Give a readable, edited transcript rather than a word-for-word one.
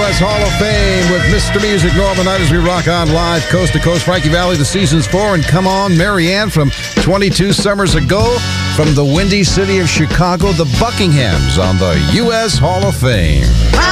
U.S. Hall of Fame with Mr. Music Norman Knight as we rock on live coast to coast. Frankie Valli, the season's 4, and Come On, Marianne from 22 summers ago from the windy city of Chicago, the Buckinghams on the U.S. Hall of Fame.